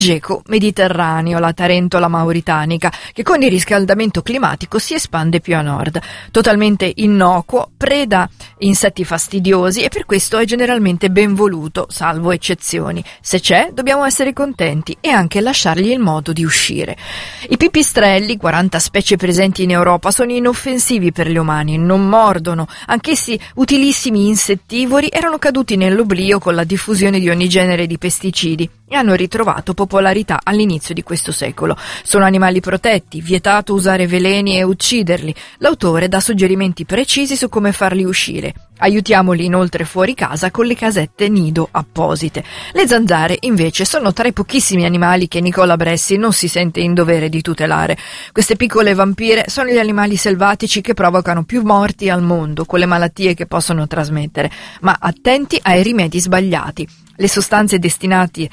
geco mediterraneo, la tarentola mauritanica, che con il riscaldamento climatico si espande più a nord. Totalmente innocuo, preda insetti fastidiosi e per questo è generalmente ben voluto, salvo eccezioni. Se c'è, dobbiamo essere contenti e anche lasciargli il modo di uscire. I pipistrelli, 40 specie presenti in Europa, sono inoffensivi per gli umani, non mordono, anch'essi utilissimi insettivori erano caduti nell'oblio con la diffusione di ogni genere di pesticidi e hanno ritrovato popolarità all'inizio di questo secolo. Sono animali protetti, vietato usare veleni e ucciderli. L'autore dà suggerimenti precisi su come farli uscire. Aiutiamoli inoltre fuori casa con le casette nido apposite. Le zanzare, invece, sono tra i pochissimi animali che Nicola Bressi non si sente in dovere di tutelare. Queste piccole vampire sono gli animali selvatici che provocano più morti al mondo, con le malattie che possono trasmettere. Ma attenti ai rimedi sbagliati. Le sostanze destinate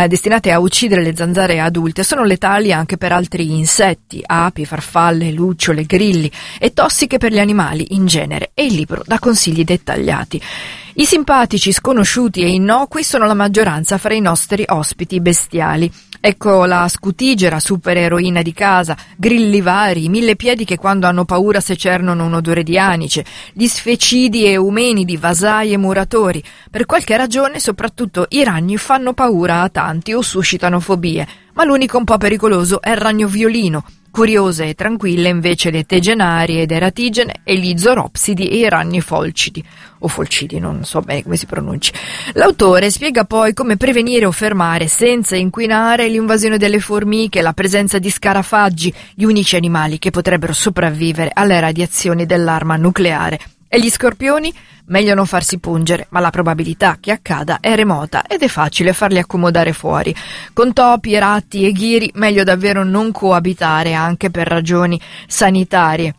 a uccidere le zanzare adulte sono letali anche per altri insetti, api, farfalle, lucciole, grilli e tossiche per gli animali in genere, e il libro dà consigli dettagliati. I simpatici, sconosciuti e innocui sono la maggioranza fra i nostri ospiti bestiali. Ecco la scutigera, supereroina di casa, grilli vari, millepiedi che quando hanno paura secernono un odore di anice, gli sfecidi e eumenidi, vasai e muratori. Per qualche ragione, soprattutto i ragni fanno paura a tanti o suscitano fobie, ma l'unico un po' pericoloso è il ragno violino. Curiose e tranquille invece le tegenarie ed eratigene e gli zoropsidi e i ragni folcidi, o folcidi, non so bene come si pronunci. L'autore spiega poi come prevenire o fermare senza inquinare l'invasione delle formiche, la presenza di scarafaggi, gli unici animali che potrebbero sopravvivere alle radiazioni dell'arma nucleare. E gli scorpioni? Meglio non farsi pungere, ma la probabilità che accada è remota ed è facile farli accomodare fuori. Con topi, ratti e ghiri meglio davvero non coabitare, anche per ragioni sanitarie.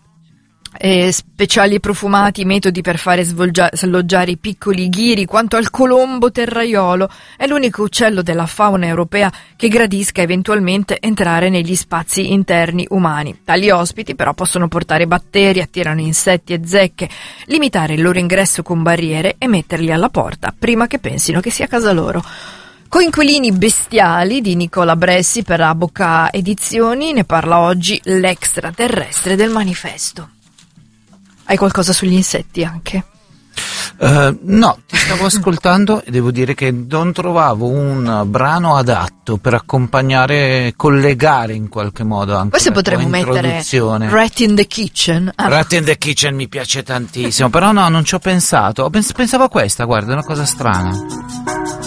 Speciali profumati metodi per fare sloggiare i piccoli ghiri. Quanto al colombo terraiolo, è l'unico uccello della fauna europea che gradisca eventualmente entrare negli spazi interni umani. Tali ospiti però possono portare batteri, attirano insetti e zecche. Limitare il loro ingresso con barriere e metterli alla porta prima che pensino che sia casa loro. Coinquilini bestiali di Nicola Bressi per Abocca Edizioni, ne parla oggi l'extraterrestre del manifesto. Hai qualcosa sugli insetti anche? No, ti stavo ascoltando e devo dire che non trovavo un brano adatto per accompagnare, collegare in qualche modo anche forse la potremmo mettere Rat in the Kitchen. Rat in the Kitchen mi piace tantissimo, però no, non ci ho pensato. Pensavo a questa, guarda, è una cosa strana.